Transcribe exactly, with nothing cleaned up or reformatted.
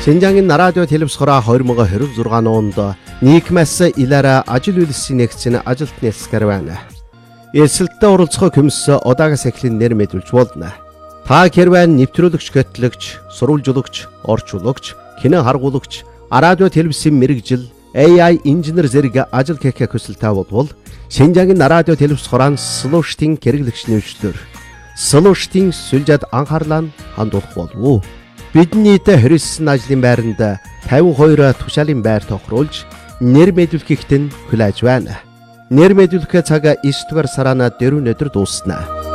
Шинжаангийн радио телевизхороо хоёр мың двадцать шесть онд нийгмээс илаараа ажил үйлсийн нэгцэн ажилт нэлсгэр байна. Эсэлтэ оролцохоо көмс удаагаас эхлэн нэр мэдүүлж болно. Та хэрвээ нэвтрүүлэгч, хөтлөгч, сурвалжуулагч, орчуулагч, кино харгуулагч, радио телевизийн мэрэгжил, A I инженер зэрэг ажил хийх хүсэлтэй болвол Шинжаангийн радио телевизхороон Solution хэрэглэгч нэвшлэр Solution сүлжээд анхаарлаа хандуулах болов. Бидний хоригдсан ажлын байранд пятьдесят two тушаалын байр тохируулж нэр мэдүүлэхэд хүлээж байна. Нэр мэдүүлэх цаг девять дугаар сараа дөрөв өдөр дуусна.